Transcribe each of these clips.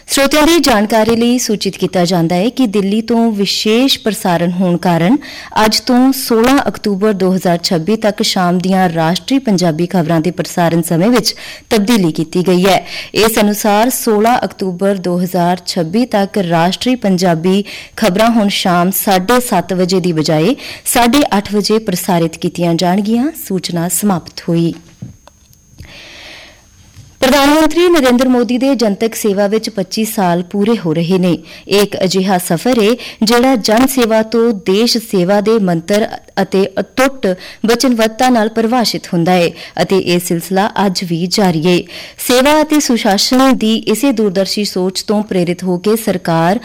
ਸਰੋਤਿਆਂ ਦੀ ਜਾਣਕਾਰੀ ਲਈ ਸੂਚਿਤ ਕੀਤਾ ਜਾਂਦਾ ਹੈ ਕਿ ਦਿੱਲੀ ਤੋਂ ਵਿਸ਼ੇਸ਼ ਪ੍ਰਸਾਰਣ ਹੋਣ ਕਾਰਨ ਅੱਜ ਤੋਂ 16 ਅਕਤੂਬਰ 2026 ਤੱਕ ਸ਼ਾਮ ਦੀਆਂ ਰਾਸ਼ਟਰੀ ਪੰਜਾਬੀ ਖਬਰਾਂ ਦੇ ਪ੍ਰਸਾਰਣ ਸਮੇਂ ਵਿੱਚ ਤਬਦੀਲੀ ਕੀਤੀ ਗਈ ਹੈ। ਇਸ ਅਨੁਸਾਰ 16 ਅਕਤੂਬਰ 2026 ਤੱਕ ਰਾਸ਼ਟਰੀ ਪੰਜਾਬੀ ਖਬਰਾਂ ਹੁਣ ਸ਼ਾਮ 7:30 ਵਜੇ ਦੀ ਬਜਾਏ 8:30 ਵਜੇ ਪ੍ਰਸਾਰਿਤ ਕੀਤੀਆਂ ਜਾਣਗੀਆਂ। ਸੂਚਨਾ ਸਮਾਪਤ ਹੋਈ। ਪ੍ਰਧਾਨ ਮੰਤਰੀ ਨਰਿੰਦਰ ਮੋਦੀ ਦੇ ਜਨਤਕ ਸੇਵਾ ਵਿੱਚ 25 ਸਾਲ ਪੂਰੇ ਹੋ ਰਹੇ ਨੇ। ਇਹ ਇੱਕ ਅਜਿਹਾ ਸਫ਼ਰ ਹੈ ਜਿਹੜਾ ਜਨ ਸੇਵਾ ਤੋਂ ਦੇਸ਼ ਸੇਵਾ ਦੇ ਮੰਤਰ ਅਤੇ ਅਟੁੱਟ ਵਚਨਬੱਧਤਾ ਨਾਲ ਪਰਿਭਾਸ਼ਿਤ ਹੁੰਦਾ ਹੈ ਅਤੇ ਇਹ ਸਿਲਸਿਲਾ ਅੱਜ ਵੀ ਜਾਰੀ ਹੈ। ਸੇਵਾ ਅਤੇ ਸੁਸ਼ਾਸਨ ਦੀ ਇਸੇ ਦੂਰਦਰਸ਼ੀ ਸੋਚ ਤੋਂ ਪ੍ਰੇਰਿਤ ਹੋ ਕੇ ਸਰਕਾਰ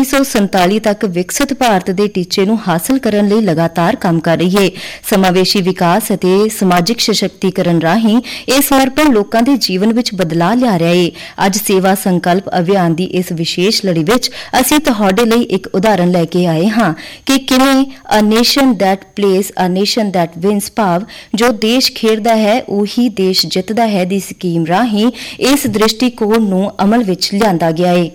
2047 ਤੱਕ ਵਿਕਸਿਤ ਭਾਰਤ ਦੇ ਟੀਚੇ ਨੂੰ ਹਾਸਲ ਕਰਨ ਲਈ ਲਗਾਤਾਰ ਕੰਮ ਕਰ ਰਹੀ ਹੈ। ਸਮਾਵੇਸ਼ੀ ਵਿਕਾਸ ਅਤੇ ਸਮਾਜਿਕ ਸਸ਼ਕਤੀਕਰਨ ਰਾਹੀਂ ਇਹ ਸਮਰਪਣ ਲੋਕਾਂ ਦੇ ਜੀਵਨ ਵਿੱਚ ਬਦਲਾਅ ਲਿਆ ਰਿਹਾ ਹੈ। ਅੱਜ ਸੇਵਾ ਸੰਕਲਪ ਅਭਿਆਨ ਦੀ ਇਸ ਵਿਸ਼ੇਸ਼ ਲੜੀ ਵਿੱਚ ਅਸੀਂ ਤੁਹਾਡੇ ਲਈ ਇੱਕ ਉਦਾਹਰਨ ਲੈ ਕੇ ਆਏ ਹਾਂ ਕਿ ਕਿਵੇਂ ਅ nation that place a nation that wins ਭਾਵ ਜੋ ਦੇਸ਼ ਖੇਡਦਾ ਹੈ ਉਹੀ ਦੇਸ਼ ਜਿੱਤਦਾ ਹੈ ਦੀ ਸਕੀਮ ਰਾਹੀਂ ਇਸ ਦ੍ਰਿਸ਼ਟੀਕੋਣ ਨੂੰ ਅਮਲ ਵਿੱਚ ਲਿਆਂਦਾ ਗਿਆ ਹੈ।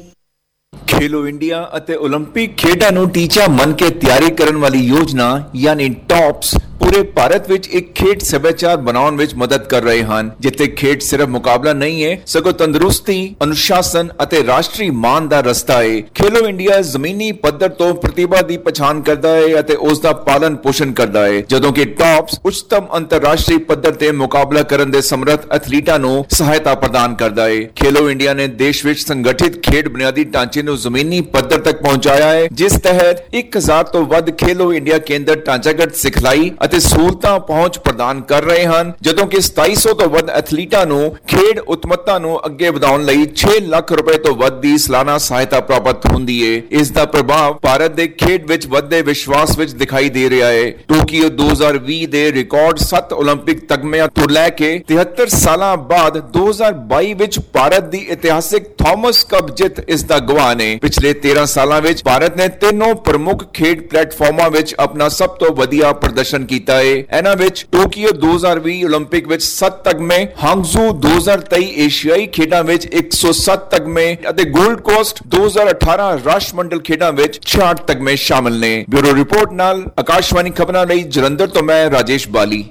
खेलो इंडिया ਅਤੇ ओलंपिक ਖੇਡਾਂ ਨੂੰ ਟੀਚਾ ਮੰਨ ਕੇ ਤਿਆਰੀ ਕਰਨ ਵਾਲੀ ਯੋਜਨਾ ਯਾਨੀ ਟੌਪਸ ਪੂਰੇ ਭਾਰਤ ਵਿੱਚ ਇੱਕ ਖੇਡ ਸੱਭਿਆਚਾਰ ਬਣਾਉਣ ਵਿੱਚ ਮਦਦ ਕਰ ਰਹੇ ਹਨ, ਜਿੱਥੇ ਖੇਡ ਸਿਰਫ ਮੁਕਾਬਲਾ ਨਹੀਂ ਹੈ ਸਗੋਂ ਤੰਦਰੁਸਤੀ, ਅਨੁਸ਼ਾਸਨ ਅਤੇ ਰਾਸ਼ਟਰੀ ਮਾਣ ਦਾ ਰਸਤਾ ਹੈ। ਖੇਲੋ ਇੰਡੀਆ ਜ਼ਮੀਨੀ ਪੱਧਰ ਤੋਂ ਪ੍ਰਤਿਭਾ ਦੀ ਪਛਾਣ ਕਰਦਾ ਹੈ ਅਤੇ ਉਸ ਦਾ ਪਾਲਣ ਪੋਸ਼ਣ ਕਰਦਾ ਹੈ, ਜਦੋਂ ਕਿ ਟੌਪਸ ਉੱਚਤਮ ਅੰਤਰਰਾਸ਼ਟਰੀ ਪੱਧਰ ਤੇ ਮੁਕਾਬਲਾ ਕਰਨ ਦੇ ਸਮਰੱਥ ਐਥਲੀਟਾਂ ਨੂੰ ਸਹਾਇਤਾ ਪ੍ਰਦਾਨ ਕਰਦਾ ਹੈ। ਖੇਲੋ ਇੰਡੀਆ ਨੇ ਦੇਸ਼ ਵਿੱਚ ਸੰਗਠਿਤ ਖੇਡ ਬੁਨਿਆਦੀ ਢਾਂਚੇ ਨੂੰ ਜ਼ਮੀਨੀ ਪੱਧਰ ਤੱਕ ਪਹੁੰਚਾਇਆ ਹੈ, ਜਿਸ ਤਹਿਤ 1000 ਤੋਂ ਵੱਧ ਖੇਲੋ ਇੰਡੀਆ ਕੇਂਦਰ ਢਾਂਚਾਗਤ ਸਿਖਲਾਈ ਅਤੇ ਸਹੂਲਤਾਂ ਪਹੁੰਚ ਪ੍ਰਦਾਨ ਕਰ ਰਹੇ ਹਨ, ਜਦੋਂ ਕਿ 2700 ਤੋਂ ਵੱਧ ਐਥਲੀਟਾਂ ਨੂੰ ਖੇਡ ਉਤਮਤਾ ਨੂੰ ਅੱਗੇ ਵਧਾਉਣ ਲਈ 6 ਲੱਖ ਰੁਪਏ ਤੋਂ ਵੱਧ ਦੀ ਸਾਲਾਨਾ ਸਹਾਇਤਾ ਪ੍ਰਾਪਤ ਹੁੰਦੀ ਹੈ। ਇਸ ਦਾ ਪ੍ਰਭਾਵ ਭਾਰਤ ਦੇ ਖੇਡ ਵਿੱਚ ਵੱਧਦੇ ਵਿਸ਼ਵਾਸ ਵਿੱਚ ਦਿਖਾਈ ਦੇ ਰਿਹਾ ਹੈ। ਟੋਕੀਓ 2020 ਦੇ ਰਿਕਾਰਡ 7 올림픽 ਤਗਮਿਆਂ ਤੋਂ ਲੈ ਕੇ 73 ਸਾਲਾਂ ਬਾਅਦ 2022 ਵਿੱਚ ਭਾਰਤ ਦੀ ਇਤਿਹਾਸਿਕ ਥਾਮਸ ਕੱਪ ਜਿੱਤ ਇਸ ਦਾ ਗਵਾਹ ਨੇ। ਪਿਛਲੇ 13 ਸਾਲਾਂ ਵਿੱਚ ਭਾਰਤ ਨੇ ਤਿੰਨੋਂ ਪ੍ਰਮੁੱਖ ਖੇਡ ਪਲੇਟਫਾਰਮਾਂ ਵਿੱਚ ਆਪਣਾ ਸਭ ਤੋਂ ਵਧੀਆ ਪ੍ਰਦਰਸ਼ਨ ਕੀਤਾ ਹੈ। ਇਹਨਾਂ ਵਿੱਚ ਟੋਕੀਓ 2020 올림픽 ਵਿੱਚ 7 ਤਗਮੇ, ਹਾਂਗਜ਼ੂ 2023 ਏਸ਼ੀਆਈ ਖੇਡਾਂ ਵਿੱਚ 107 ਤਗਮੇ ਅਤੇ ਗੋਲਡ ਕੋਸਟ 2018 ਰਾਸ਼ਟਰਮੰਡਲ ਖੇਡਾਂ ਵਿੱਚ 66 ਤਗਮੇ ਸ਼ਾਮਲ ਨੇ। ਬਿਊਰੋ ਰਿਪੋਰਟ ਨਾਲ ਆਕਾਸ਼ਵਾਣੀ ਖਬਰਾਂ ਲਈ ਜਲੰਧਰ ਤੋਂ ਮੈਂ ਰਾਜੇਸ਼ ਬਾਲੀ।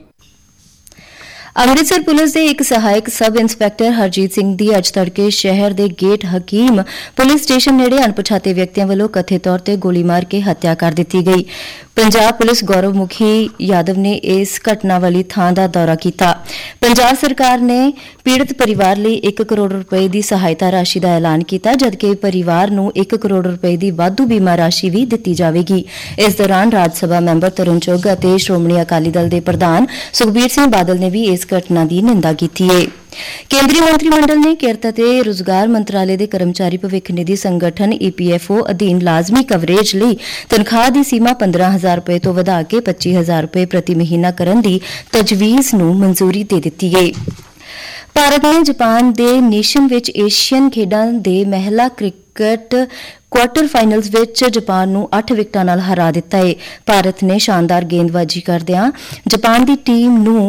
ਅੰਮ੍ਰਿਤਸਰ ਪੁਲਿਸ ਦੇ ਇੱਕ ਸਹਾਇਕ ਸਬ ਇੰਸਪੈਕਟਰ ਹਰਜੀਤ ਸਿੰਘ ਦੀ ਅੱਜ ਤੜਕੇ ਸ਼ਹਿਰ ਦੇ ਗੇਟ ਹਕੀਮ ਪੁਲਿਸ ਸਟੇਸ਼ਨ ਨੇੜੇ ਅਣਪਛਾਤੇ ਵਿਅਕਤੀਆਂ ਵੱਲੋਂ ਕਥਿਤ ਤੌਰ ਤੇ ਗੋਲੀ ਮਾਰ ਕੇ ਹੱਤਿਆ ਕਰ ਦਿੱਤੀ ਗਈ। ਪੰਜਾਬ ਪੁਲਿਸ ਗੌਰਵ ਮੁਖੀ ਯਾਦਵ ਨੇ ਇਸ ਘਟਨਾ ਵਾਲੀ ਥਾਂ ਦਾ ਦੌਰਾ ਕੀਤਾ। ਪੰਜਾਬ ਸਰਕਾਰ ਨੇ ਪੀੜਤ ਪਰਿਵਾਰ ਲਈ 1 ਕਰੋੜ ਰੁਪਏ ਦੀ ਸਹਾਇਤਾ ਰਾਸ਼ੀ ਦਾ ਐਲਾਨ ਕੀਤਾ, ਜਦਕਿ ਪਰਿਵਾਰ ਨੂੰ 1 ਕਰੋੜ ਰੁਪਏ ਦੀ ਵਾਧੂ ਬੀਮਾ ਰਾਸ਼ੀ ਵੀ ਦਿੱਤੀ ਜਾਵੇਗੀ। ਇਸ ਦੌਰਾਨ ਰਾਜ ਸਭਾ ਮੈਂਬਰ ਤਰੁਣ ਚੁੱਘ ਅਤੇ ਸ਼੍ਰੋਮਣੀ ਅਕਾਲੀ ਦਲ ਦੇ ਪ੍ਰਧਾਨ ਸੁਖਬੀਰ ਸਿੰਘ ਬਾਦਲ ਨੇ ਵੀ ਇਸ ਘਟਨਾ ਦੀ ਨਿੰਦਾ ਕੀਤੀ ਹੈ। ਕੇਂਦਰੀ ਮੰਤਰੀ ਮੰਡਲ ਨੇ ਕਿਰਤ ਅਤੇ ਰੁਜ਼ਗਾਰ ਮੰਤਰਾਲੇ ਦੇ ਕਰਮਚਾਰੀ ਭਵਿੱਖ ਨਿਧੀ ਸੰਗਠਨ EPFO ਅਧੀਨ ਲਾਜ਼ਮੀ ਕਵਰੇਜ ਲਈ ਤਨਖਾਹ ਦੀ ਸੀਮਾ 15,000 ਰੁਪਏ ਤੋਂ ਵਧਾ ਕੇ 25,000 ਰੁਪਏ ਪ੍ਰਤੀ ਮਹੀਨਾ ਕਰਨ ਦੀ ਤਜਵੀਜ਼ ਨੂੰ ਮਨਜ਼ੂਰੀ ਦੇ ਦਿੱਤੀ ਹੈ। ਭਾਰਤ ਨੇ ਜਾਪਾਨ ਦੇ ਨਿਸ਼ਨ ਵਿੱਚ ਏਸ਼ੀਅਨ ਖੇਡਾਂ ਦੇ ਮਹਿਲਾ ਕ੍ਰਿਕਟ ਕੁਆਰਟਰ ਫਾਈਨਲਜ਼ ਵਿੱਚ ਜਾਪਾਨ ਨੂੰ 8 ਵਿਕਟਾਂ ਨਾਲ ਹਰਾ ਦਿੱਤਾ ਹੈ। ਭਾਰਤ ਨੇ ਸ਼ਾਨਦਾਰ ਗੇਂਦਬਾਜ਼ੀ ਕਰਦਿਆਂ ਜਾਪਾਨ ਦੀ ਟੀਮ ਨੂੰ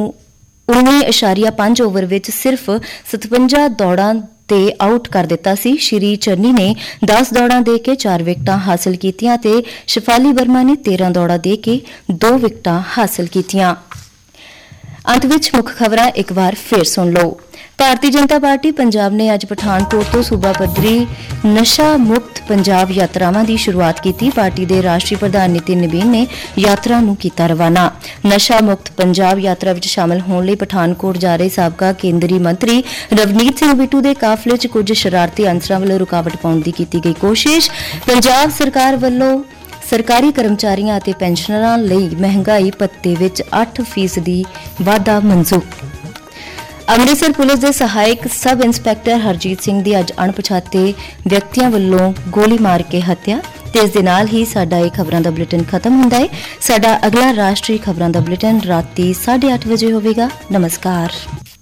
19.5 ਓਵਰ ਵਿੱਚ ਸਿਰਫ 57 ਦੌੜਾਂ ਤੇ ਆਊਟ ਕਰ ਦਿੱਤਾ ਸੀ। ਸ਼੍ਰੀ ਚੰਨੀ ਨੇ 10 ਦੌੜਾਂ ਦੇ ਕੇ 4 ਵਿਕਟਾਂ ਹਾਸਲ ਕੀਤੀਆਂ ਤੇ ਸ਼ਿਫਾਲੀ ਵਰਮਾ ਨੇ 13 ਦੌੜਾਂ ਦੇ ਕੇ 2 ਵਿਕਟਾਂ ਹਾਸਲ ਕੀਤੀਆਂ। ਅੰਤ ਵਿੱਚ ਮੁੱਖ ਖਬਰਾਂ ਇੱਕ ਵਾਰ ਫਿਰ ਸੁਣ ਲਓ। ਭਾਰਤੀ ਜਨਤਾ ਪਾਰਟੀ ਪੰਜਾਬ ਨੇ ਅੱਜ ਪਠਾਨਕੋਟ ਤੋਂ ਸੂਬਾ ਪੱਧਰੀ ਨਸ਼ਾ ਮੁਕਤ ਪੰਜਾਬ ਯਾਤਰਾਵਾਂ ਦੀ ਸ਼ੁਰੂਆਤ ਕੀਤੀ। ਪਾਰਟੀ ਦੇ ਰਾਸ਼ਟਰੀ ਪ੍ਰਧਾਨ ਨਿਤਿਨ ਨਬੀਨ ਨੇ ਯਾਤਰਾ ਨੂੰ ਕੀਤਾ ਰਵਾਨਾ। ਨਸ਼ਾ ਮੁਕਤ ਪੰਜਾਬ ਯਾਤਰਾ ਵਿੱਚ ਸ਼ਾਮਲ ਹੋਣ ਲਈ ਪਠਾਨਕੋਟ ਜਾ ਰਹੇ ਸਾਬਕਾ ਕੇਂਦਰੀ ਮੰਤਰੀ ਰਵਨੀਤ ਸਿੰਘ ਬਿੱਟੂ ਦੇ ਕਾਫਲੇ 'ਚ ਕੁਝ ਸ਼ਰਾਰਤੀ ਅਨਸਰਾਂ ਵੱਲੋਂ ਰੁਕਾਵਟ ਪਾਉਣ ਦੀ ਕੀਤੀ ਗਈ ਕੋਸ਼ਿਸ਼। ਪੰਜਾਬ ਸਰਕਾਰ ਵੱਲੋਂ ਸਰਕਾਰੀ ਕਰਮਚਾਰੀਆਂ ਅਤੇ ਪੈਨਸ਼ਨਰਾਂ ਲਈ ਮਹਿੰਗਾਈ ਭੱਤੇ ਵਿੱਚ 8% ਵਾਧਾ ਮਨਜ਼ੂਰ। ਅੰਮ੍ਰਿਤਸਰ ਪੁਲਿਸ ਦੇ ਸਹਾਇਕ ਸਬ ਇੰਸਪੈਕਟਰ ਹਰਜੀਤ ਸਿੰਘ ਦੀ ਅੱਜ ਅਣਪਛਾਤੇ ਵਿਅਕਤੀਆਂ ਵੱਲੋਂ ਗੋਲੀ ਮਾਰ ਕੇ ਹੱਤਿਆ। ਤੇ ਇਸ ਦੇ ਨਾਲ ਹੀ ਸਾਡਾ ਇਹ ਖਬਰਾਂ ਦਾ ਬੁਲੇਟਿਨ ਖਤਮ ਹੁੰਦਾ ਹੈ। ਸਾਡਾ ਅਗਲਾ ਰਾਸ਼ਟਰੀ ਖਬਰਾਂ ਦਾ ਬੁਲੇਟਿਨ ਰਾਤੀ 8:30 ਵਜੇ ਹੋਵੇਗਾ। ਨਮਸਕਾਰ।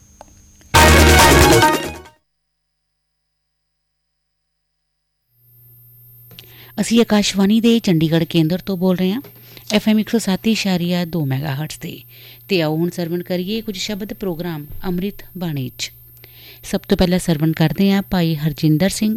ਅਸੀਂ ਆਕਾਸ਼ਵਾਣੀ ਦੇ ਚੰਡੀਗੜ੍ਹ ਕੇਂਦਰ ਤੋਂ ਬੋਲ ਰਹੇ ਹਾਂ FM 107.2 ਮੈਗਾਹਰਟਜ਼ ਤੇ ਆਓ ਹੁਣ ਸਰਵਣ ਕਰੀਏ ਕੁਝ ਸ਼ਬਦ ਪ੍ਰੋਗਰਾਮ ਅੰਮ੍ਰਿਤ ਬਾਣੀ 'ਚ। ਸਭ ਤੋਂ ਪਹਿਲਾਂ ਸਰਵਣ ਕਰਦੇ ਹਾਂ ਭਾਈ ਹਰਜਿੰਦਰ ਸਿੰਘ